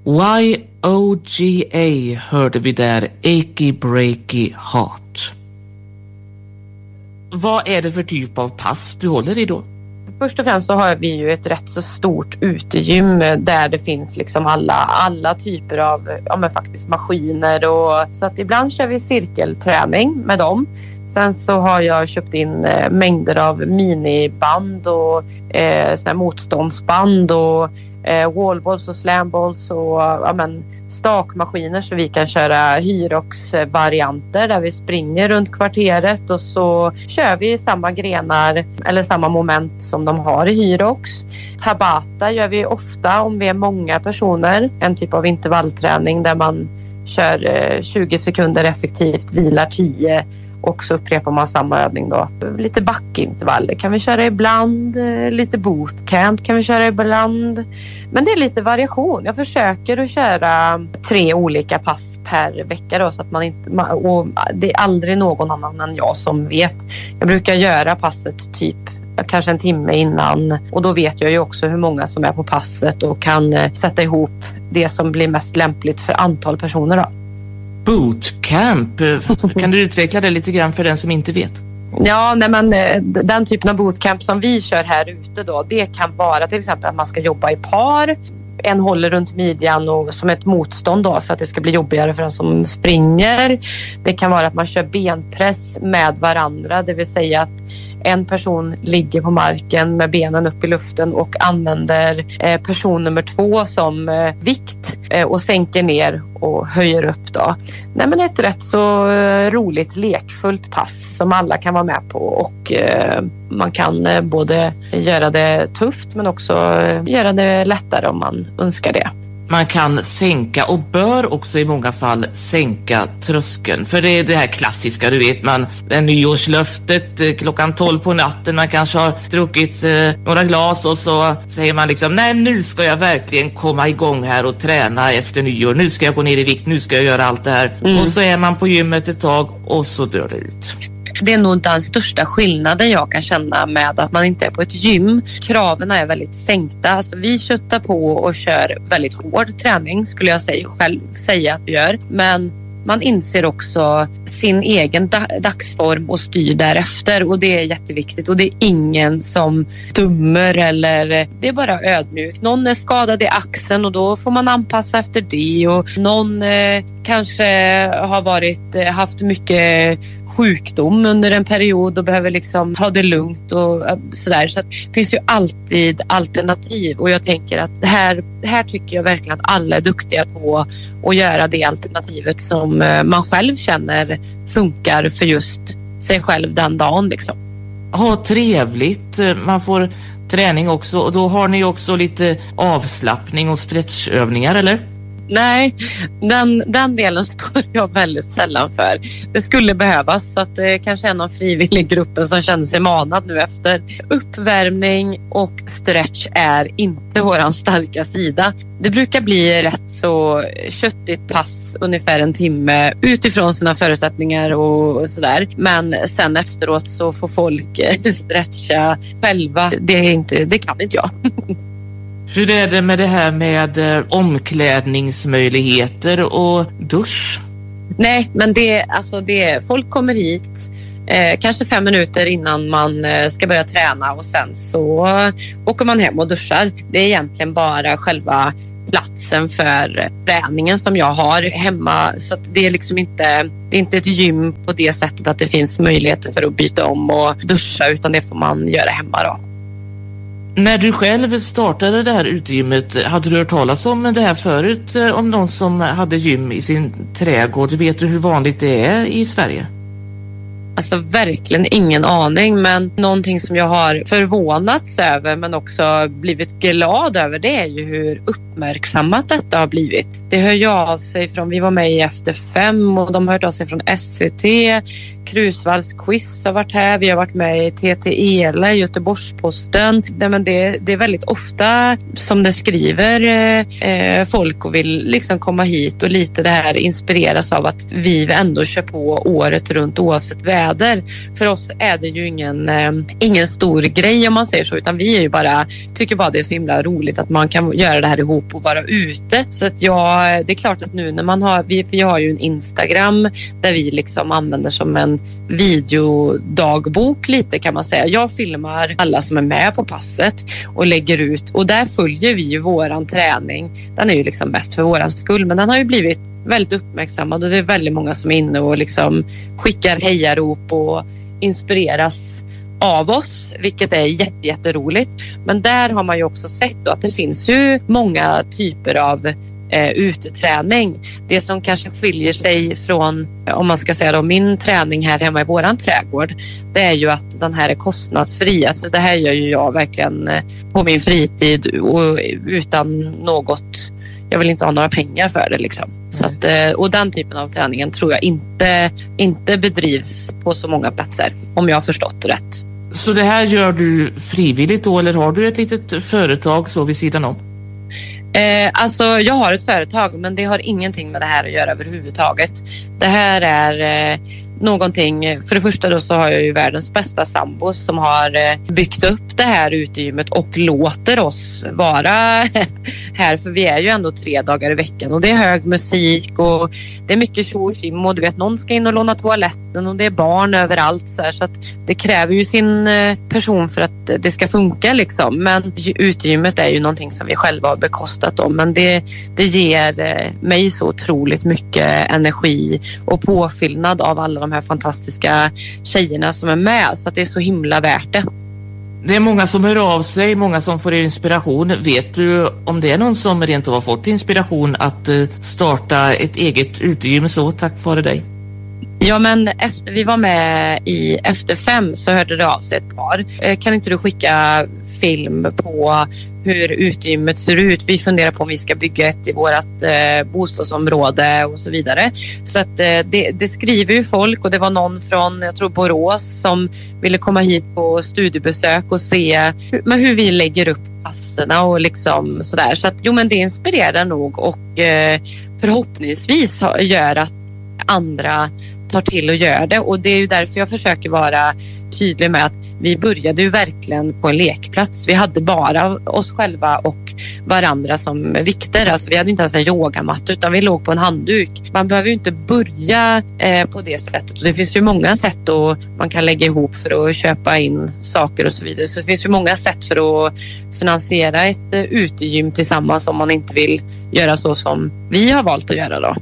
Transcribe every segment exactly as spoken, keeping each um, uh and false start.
Y O G A hörde vi där, Achy Breaky Heart. Vad är det för typ av pass du håller i då? Först och främst så har vi ju ett rätt så stort utegym där det finns liksom alla, alla typer av ja, men faktiskt maskiner. Och, så att ibland kör vi cirkelträning med dem. Sen så har jag köpt in eh, mängder av miniband och eh, såna här motståndsband och eh, wallballs och slamballs och ja, men, stakmaskiner så vi kan köra Hyrox-varianter där vi springer runt kvarteret och så kör vi samma grenar eller samma moment som de har i Hyrox. Tabata gör vi ofta om vi är många personer. En typ av intervallträning där man kör eh, tjugo sekunder effektivt, vilar tio och så upprepar man samma övning då. Lite backintervaller kan vi köra ibland, lite bootcamp kan vi köra ibland. Men det är lite variation. Jag försöker att köra tre olika pass per vecka då, så att man inte, och det är aldrig någon annan än jag som vet. Jag brukar göra passet typ kanske en timme innan och då vet jag ju också hur många som är på passet och kan sätta ihop det som blir mest lämpligt för antal personer då. Bootcamp, kan du utveckla det lite grann för den som inte vet? Ja, nej men den typen av bootcamp som vi kör här ute då, det kan vara till exempel att man ska jobba i par. En håller runt midjan och som ett motstånd då för att det ska bli jobbigare för den som springer. Det kan vara att man kör benpress med varandra, det vill säga att en person ligger på marken med benen upp i luften och använder eh, person nummer två som eh, vikt eh, och sänker ner och höjer upp då. Nej, men ett rätt så eh, roligt lekfullt pass som alla kan vara med på och eh, man kan eh, både göra det tufft men också eh, göra det lättare om man önskar det. Man kan sänka och bör också i många fall sänka tröskeln. För det är det här klassiska, du vet, man det nyårslöftet klockan tolv på natten, man kanske har druckit eh, några glas och så säger man liksom, nej nu ska jag verkligen komma igång här och träna efter nyår. Nu ska jag gå ner i vikt, nu ska jag göra allt det här. Mm. Och så är man på gymmet ett tag och så dör det ut. Det är nog den största skillnaden jag kan känna med att man inte är på ett gym. Kraven är väldigt sänkta. Alltså vi köttar på och kör väldigt hård träning skulle jag säga, själv säga att vi gör. Men man inser också sin egen dagsform och styr därefter och det är jätteviktigt och det är ingen som dömer eller det är bara ödmjukt. Någon är skadad i axeln och då får man anpassa efter det och någon eh, kanske har varit, haft mycket sjukdom under en period och behöver liksom ta det lugnt och sådär. Så att det finns ju alltid alternativ och jag tänker att här, här tycker jag verkligen att alla är duktiga på att göra det alternativet som man själv känner funkar för just sig själv den dagen liksom. Ja, trevligt. Man får träning också och då har ni också lite avslappning och stretchövningar, eller? Nej, den, den delen står jag väldigt sällan för. Det skulle behövas så att det kanske är någon frivillig i gruppen som känner sig manad nu efter. Uppvärmning och stretch är inte våran starka sida. Det brukar bli rätt så köttigt pass, ungefär en timme utifrån sina förutsättningar och sådär. Men sen efteråt så får folk stretcha själva. Det, är inte, det kan inte jag. Hur är det med det här med eh, omklädningsmöjligheter och dusch? Nej, men det, alltså det, folk kommer hit eh, kanske fem minuter innan man eh, ska börja träna och sen så åker man hem och duschar. Det är egentligen bara själva platsen för träningen som jag har hemma så att det är liksom inte, det är inte ett gym på det sättet att det finns möjligheter för att byta om och duscha utan det får man göra hemma då. När du själv startade det här utegymmet, hade du hört talas om det här förut? Om någon som hade gym i sin trädgård? Vet du hur vanligt det är i Sverige? Alltså verkligen ingen aning, men någonting som jag har förvånats över men också blivit glad över det är ju hur uppmärksammat detta har blivit. Det hör ju av sig från, vi var med i Efter fem och de har hört av sig från S V T, Krusvalls quiz har varit här, vi har varit med i T T Ele, Göteborgsposten. Nej, men det, det är väldigt ofta som det skriver eh, folk och vill liksom komma hit och lite det här inspireras av att vi ändå kör på året runt oavsett väder. kläder. För oss är det ju ingen, eh, ingen stor grej om man säger så, utan vi är ju bara, tycker bara det är så himla roligt att man kan göra det här ihop och vara ute. Så att ja, det är klart att nu när man har, vi, vi har ju en Instagram där vi liksom använder som en videodagbok lite kan man säga. Jag filmar alla som är med på passet och lägger ut, och där följer vi ju våran träning. Den är ju liksom bäst för våran skull, men den har ju blivit väldigt uppmärksammad och det är väldigt många som är inne och liksom skickar hejarop och inspireras av oss, vilket är jätte, jätteroligt. Men där har man ju också sett då att det finns ju många typer av eh, uteträning. Det som kanske skiljer sig från, om man ska säga då, min träning här hemma i våran trädgård, det är ju att den här är kostnadsfri. Alltså det här gör ju jag verkligen på min fritid och utan något, jag vill inte ha några pengar för det liksom. Så att, och den typen av träningen tror jag inte, inte bedrivs på så många platser, om jag har förstått rätt. Så det här gör du frivilligt då, eller har du ett litet företag så vid sidan om? Eh, alltså jag har ett företag, men det har ingenting med det här att göra överhuvudtaget. Det här är eh, någonting, för det första då så har jag ju världens bästa sambo som har eh, byggt upp det här utegymmet och låter oss vara här, för vi är ju ändå tre dagar i veckan och det är hög musik och det är mycket tjo och tjim och du vet, någon ska in och låna toaletten och det är barn överallt så här, så att det kräver ju sin eh, person för att det ska funka liksom. Men utegymmet är ju någonting som vi själva har bekostat om, men det, det ger eh, mig så otroligt mycket energi och påfyllnad av alla de här fantastiska tjejerna som är med, så att det är så himla värt det. Det är många som hör av sig, många som får inspiration. Vet du om det är någon som rent av har fått inspiration att starta ett eget utegym så tack vare dig? Ja, men efter vi var med i Efter fem så hörde det av sig ett par. Kan inte du skicka film på hur utegymmet ser ut? Vi funderar på om vi ska bygga ett i vårt eh, bostadsområde och så vidare. Så att eh, det, det skriver ju folk, och det var någon från, jag tror Borås, som ville komma hit på studiebesök och se hur, men hur vi lägger upp passerna och liksom sådär. Så att jo, men det inspirerar nog och eh, förhoppningsvis gör att andra tar till och gör det, och det är ju därför jag försöker vara tydlig med att vi började ju verkligen på en lekplats. Vi hade bara oss själva och varandra som vikter. Alltså vi hade inte ens en yogamatta utan vi låg på en handduk. Man behöver ju inte börja eh, på det sättet. Och det finns ju många sätt då man kan lägga ihop för att köpa in saker och så vidare. Så det finns ju många sätt för att finansiera ett eh, utegym tillsammans om man inte vill göra så som vi har valt att göra då.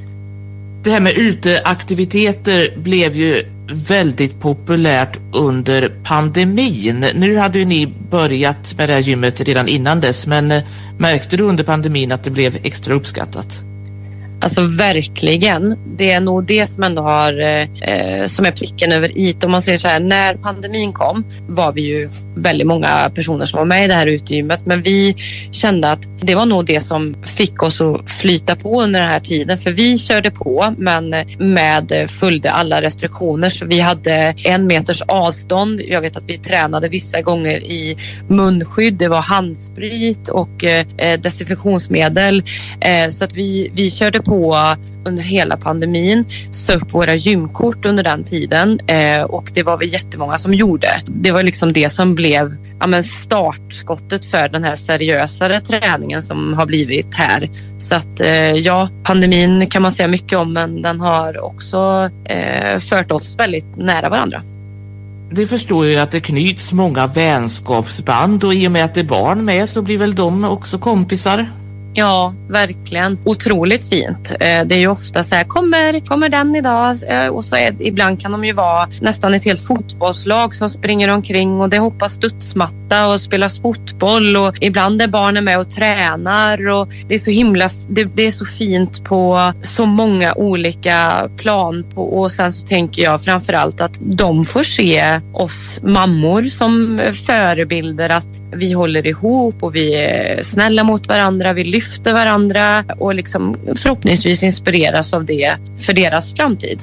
Det här med uteaktiviteter blev ju väldigt populärt under pandemin. Nu hade ju ni börjat med det här gymmet redan innan dess, men märkte du under pandemin att det blev extra uppskattat? Alltså verkligen. Det är nog det som ändå har eh, som är pricken över i. Om man säger så här, när pandemin kom var vi ju väldigt många personer som var med i det här utegymmet, men vi kände att det var nog det som fick oss att flyta på under den här tiden, för vi körde på men med följde alla restriktioner, så vi hade en meters avstånd. Jag vet att vi tränade vissa gånger i munskydd, det var handsprit och eh, desinfektionsmedel, eh, så att vi, vi körde på under hela pandemin, så upp våra gymkort under den tiden eh, och det var vi jättemånga som gjorde. Det var liksom det som blev ja, men startskottet för den här seriösare träningen som har blivit här. Så att eh, ja, pandemin kan man säga mycket om, men den har också eh, fört oss väldigt nära varandra. Det förstår ju att det knyts många vänskapsband, och i och med att det är barn med så blir väl de också kompisar? Ja, verkligen. Otroligt fint. Det är ju ofta så här, kommer, kommer den idag? Och så är, ibland kan de ju vara nästan ett helt fotbollslag som springer omkring och det hoppas studsmatta och spelas fotboll, och ibland är barnen med och tränar, och det är så himla, det, det är så fint på så många olika plan på, och sen så tänker jag framförallt att de får se oss mammor som förebilder, att vi håller ihop och vi är snälla mot varandra, vi lyfter varandra och liksom förhoppningsvis inspireras av det för deras framtid.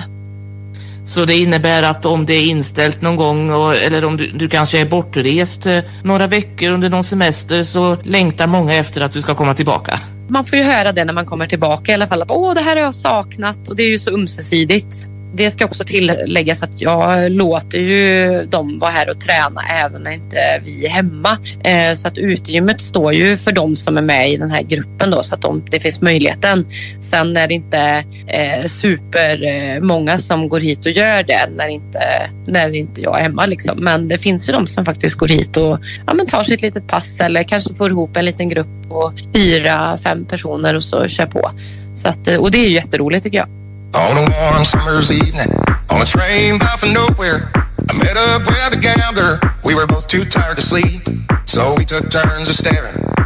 Så det innebär att om det är inställt någon gång och, eller om du, du kanske är bortrest några veckor under någon semester, så längtar många efter att du ska komma tillbaka? Man får ju höra det när man kommer tillbaka i alla fall. Åh, det här har jag saknat, och det är ju så ömsesidigt. det ska också tilläggas att jag låter ju dem vara här och träna även när inte vi är hemma. Eh, så att utegymmet står ju för de som är med i den här gruppen då, så att de, det finns möjligheten. Sen är det inte eh, super eh, många som går hit och gör det när inte, när inte jag är hemma liksom. Men det finns ju de som faktiskt går hit och ja, men tar sig ett litet pass eller kanske får ihop en liten grupp på fyra, fem personer och så kör på. Så att, och det är ju jätteroligt tycker jag. On a warm summer's evening, on a train bound for nowhere, I met up with a gambler. We were both too tired to sleep, so we took turns of staring